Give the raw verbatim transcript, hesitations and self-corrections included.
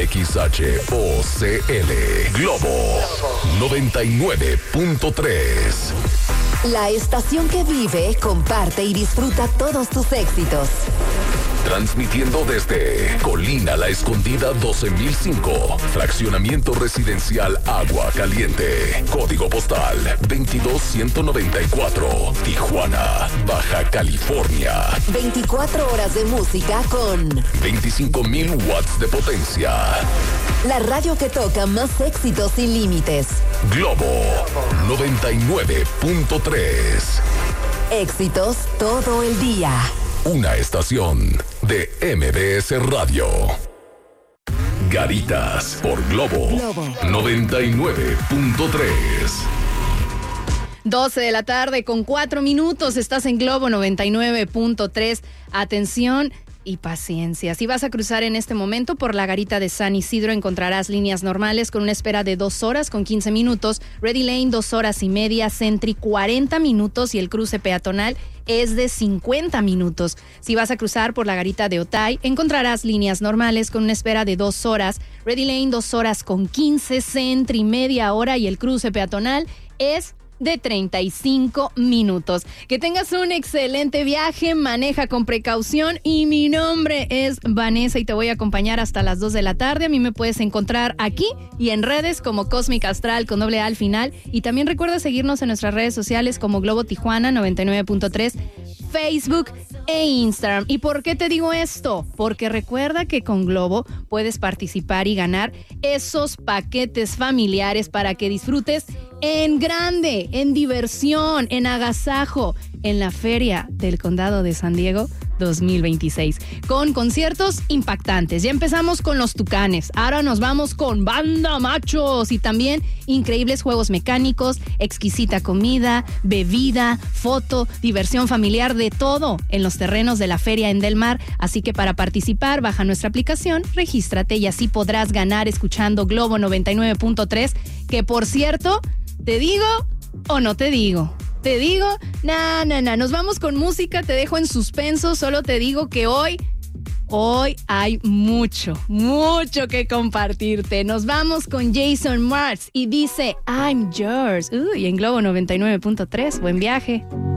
X H O C L. Globo noventa y nueve punto tres. La estación que vive, comparte y disfruta todos tus éxitos. Transmitiendo desde Colina La Escondida doce mil cinco, Fraccionamiento Residencial Agua Caliente, Código Postal veintidós ciento noventa y cuatro, Tijuana, Baja California. veinticuatro horas de música con veinticinco mil watts de potencia. La radio que toca más éxitos sin límites. Globo noventa y nueve punto tres. Éxitos todo el día. Una estación de M B S Radio. Garitas por Globo, Globo. noventa y nueve punto tres. doce de la tarde con cuatro minutos. Estás en Globo noventa y nueve punto tres. Atención y paciencia. Si vas a cruzar en este momento por la garita de San Isidro, encontrarás líneas normales con una espera de dos horas con quince minutos, Ready Lane dos horas y media, Sentry cuarenta minutos y el cruce peatonal es de cincuenta minutos. Si vas a cruzar por la garita de Otay, encontrarás líneas normales con una espera de dos horas, Ready Lane dos horas con quince, Sentry media hora y el cruce peatonal es de treinta y cinco minutos. Que tengas un excelente viaje, maneja con precaución y mi nombre es Vanessa y te voy a acompañar hasta las dos de la tarde. A mí me puedes encontrar aquí y en redes como Cósmica Astral con doble A al final y también recuerda seguirnos en nuestras redes sociales como Globo Tijuana noventa y nueve punto tres, Facebook e Instagram. ¿Y por qué te digo esto? Porque recuerda que con Globo puedes participar y ganar esos paquetes familiares para que disfrutes en grande, en diversión, en agasajo, en la Feria del Condado de San Diego dos mil veintiséis, con conciertos impactantes. Ya empezamos con los Tucanes, ahora nos vamos con Banda Machos y también increíbles juegos mecánicos, exquisita comida, bebida, foto, diversión familiar, de todo en los terrenos de la Feria en Del Mar. Así que para participar, baja nuestra aplicación, regístrate y así podrás ganar escuchando Globo noventa y nueve punto tres, que por cierto, ¿te digo o no te digo? Te digo, na, na, na, nos vamos con música, te dejo en suspenso, solo te digo que hoy, hoy hay mucho, mucho que compartirte. Nos vamos con Jason Mraz y dice I'm yours. Uy, en Globo noventa y nueve punto tres, buen viaje.